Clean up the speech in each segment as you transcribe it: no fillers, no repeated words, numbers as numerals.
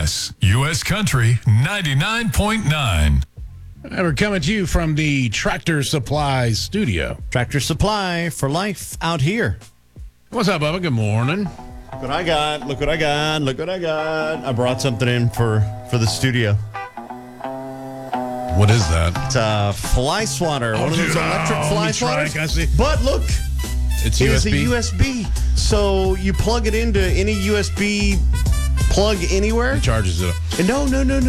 KMOX, U.S. Country 99.9. We're coming to you from the Tractor Supply studio. Tractor Supply for life out here. What's up, Bubba? Good morning. Look what I got. Look what I got. Look what I got. I brought something in for the studio. What is that? It's a fly swatter. One of those electric fly swatters. But look, It's it is USB. a USB. So you plug it into any USB plug anywhere. It charges it up. And no.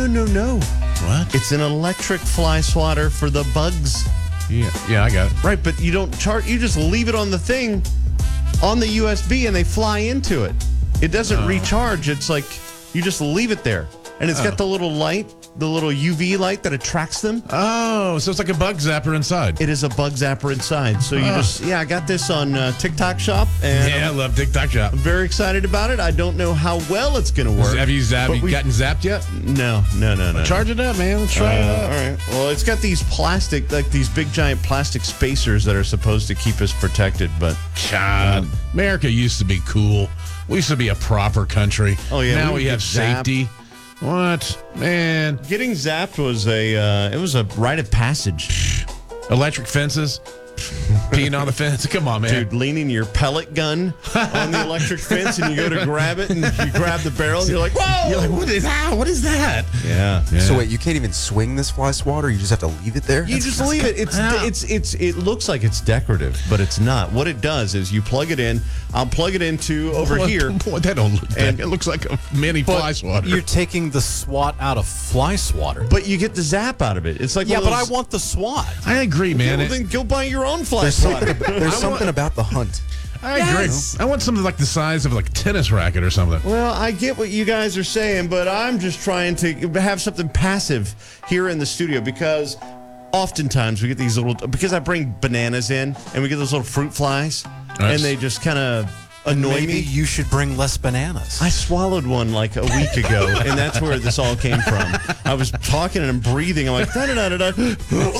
What? It's an electric fly swatter for the bugs. Yeah, I got it. Right, but you don't charge. You just leave it on the thing, on the USB, and they fly into it. It doesn't recharge. It's like you just leave it there. And it's got the little light, the little UV light that attracts them. Oh, so it's like a bug zapper inside. It is a bug zapper inside. So you I got this on TikTok Shop. And Yeah, I love TikTok Shop. I'm very excited about it. I don't know how well it's going to work. Have you gotten zapped yet? No. Charge it up, man. Let's try it out. All right. Well, it's got these plastic, like these big giant plastic spacers that are supposed to keep us protected. But God, America used to be cool. We used to be a proper country. Oh, yeah, Now we we would have get zapped. safety. What? Man. getting zapped was a rite of passage. Electric fences. Peeing on the fence. Come on, man. Dude, leaning your pellet gun on the electric fence, and you go to grab it, and you grab the barrel, and you're like, whoa! You're like, what is that? What is that? Yeah. So wait, you can't even swing this fly swatter? You just have to leave it there? You just leave it. It looks like it's decorative, but it's not. What it does is you plug it in. I'll plug it into over here. Boy, that don't look And- it looks like a mini fly swatter. You're taking the swat out of fly swatter. But you get the zap out of it. It's like Yeah, one of but I those- want the swat. I agree, man. Well, then go buy your own fly There's swatter. something about the hunt. I agree. I want something like the size of like a tennis racket or something. Well, I get what you guys are saying, but I'm just trying to have something passive here in the studio because oftentimes we get these little, because I bring bananas in and we get those little fruit flies and they just kind of annoy Maybe me. you should bring less bananas. I swallowed one like a week ago, and that's where this all came from. I was talking and I'm breathing. I'm like, da-da-da-da-da.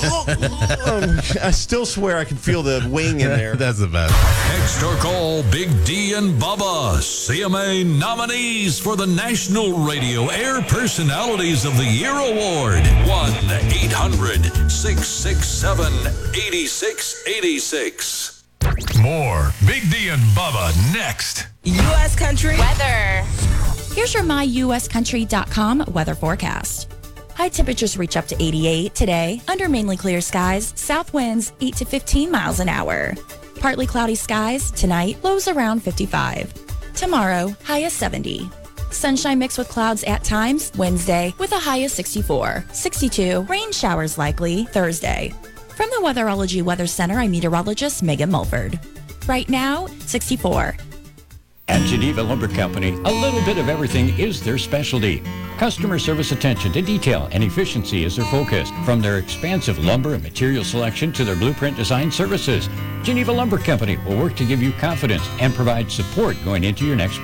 I still swear I can feel the wing in there. That's the best. Text or call Big D and Bubba, CMA nominees for the National Radio Air Personalities of the Year Award. 1-800-667-8686. More Big D and Bubba next. U.S. Country Weather. Here's your myuscountry.com weather forecast. High temperatures reach up to 88 today. Under mainly clear skies, south winds 8 to 15 miles an hour. Partly cloudy skies tonight, lows around 55. Tomorrow, high of 70. Sunshine mixed with clouds at times Wednesday with a high of 64. 62, rain showers likely Thursday. From the Weatherology Weather Center, I'm meteorologist Megan Mulford. Right now, 64. At Geneva Lumber Company, a little bit of everything is their specialty. Customer service attention to detail and efficiency is their focus. From their expansive lumber and material selection to their blueprint design services, Geneva Lumber Company will work to give you confidence and provide support going into your next